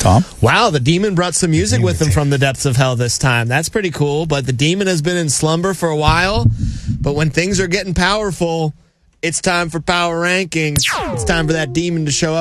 Tom? Wow, the demon brought some music with him from the depths of hell this time. That's pretty cool. But the demon has been in slumber for a while. But when things are getting powerful, it's time for power rankings. It's time for that demon to show up.